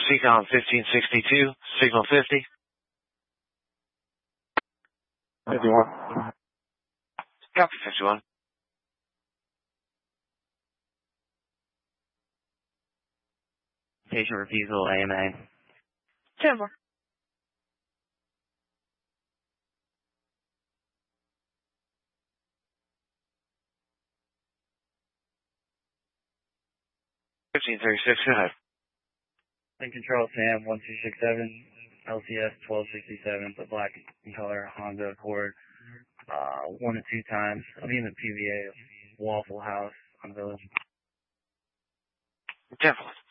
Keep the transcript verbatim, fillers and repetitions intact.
Seacom fifteen sixty-two, signal fifty. fifty-one. Copy fifty-one. Patient refusal, A M A. ten more. fifteen thirty-six, go ahead. In control, Sam, one two six seven, L C S twelve sixty-seven, the black in color Honda Accord, uh, one to two times. I'm in the P V A of Waffle House on Village. ten four.